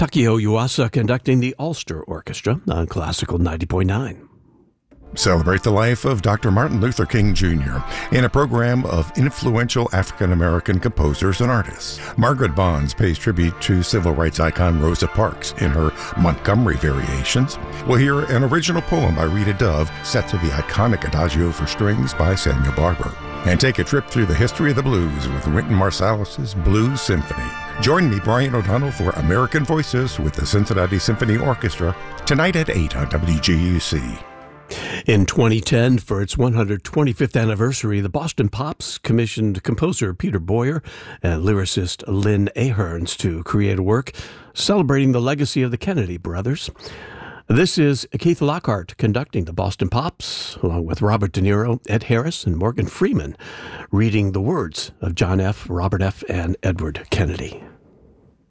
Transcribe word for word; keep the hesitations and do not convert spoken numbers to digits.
Takeo Yuasa conducting the Ulster Orchestra on Classical ninety point nine. Celebrate the life of Doctor Martin Luther King Junior in a program of influential African-American composers and artists. Margaret Bonds pays tribute to civil rights icon Rosa Parks in her Montgomery Variations. We'll hear an original poem by Rita Dove set to the iconic Adagio for Strings by Samuel Barber. And take a trip through the history of the blues with Wynton Marsalis's Blues Symphony. Join me, Brian O'Donnell, for American Voices with the Cincinnati Symphony Orchestra tonight at eight on W G U C. In twenty ten, for its one hundred twenty-fifth anniversary, the Boston Pops commissioned composer Peter Boyer and lyricist Lynn Ahrens to create a work celebrating the legacy of the Kennedy brothers. This is Keith Lockhart conducting the Boston Pops, along with Robert De Niro, Ed Harris, and Morgan Freeman, reading the words of John F., Robert F., and Edward Kennedy.